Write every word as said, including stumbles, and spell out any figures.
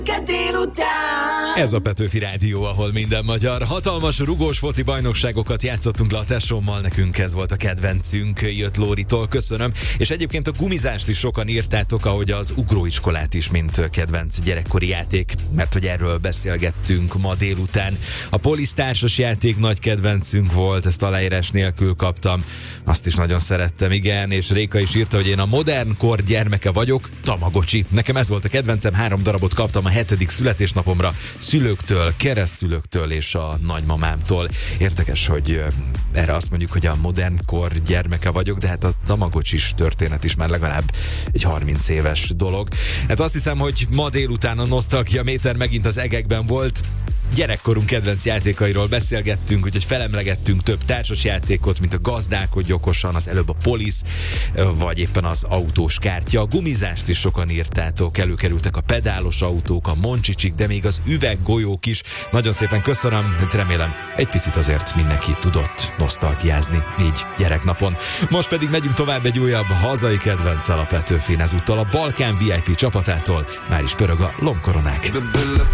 Ez a Petőfi Rádió, ahol minden magyar. Hatalmas rugós foci bajnokságokat játszottunk le a tesómmal, nekünk ez volt a kedvencünk, jött Lóritól, köszönöm. És egyébként a gumizást is sokan írtátok, ahogy az ugróiskolát is, mint kedvenc gyerekkori játék, mert hogy erről beszélgettünk ma délután. A Polisz társas játék nagy kedvencünk volt, ezt aláírás nélkül kaptam, azt is nagyon szerettem, igen, és Réka is írta, hogy én a modern kor gyermeke vagyok, Tamagocsi. Nekem ez volt a kedvencem, három darabot kaptam a hetedik születésnapomra, szülőktől, keresztszülőktől és a nagymamámtól. Érdekes, hogy erre azt mondjuk, hogy a modern kor gyermeke vagyok, de hát a Tamagocsis történet is már legalább egy harminc éves dolog. Hát azt hiszem, hogy ma délután a nosztalgia méter megint az egekben volt. Gyerekkorunk kedvenc játékairól beszélgettünk, úgyhogy felemlegettünk több társasjátékot, mint a Gazdálkodj okosan, az előbb a Polisz, vagy éppen az autós kártya. A gumizást is sokan írtátok, előkerültek a pedálos autók, a monchicsik, de még az üveggolyók is. Nagyon szépen köszönöm, remélem egy picit azért mindenki tudott nosztalgiázni így gyereknapon. Most pedig megyünk tovább egy újabb hazai kedvenccel a Petőfin, ezúttal a Balkán vé i pé csapatától, már is pörög a lombkoronák.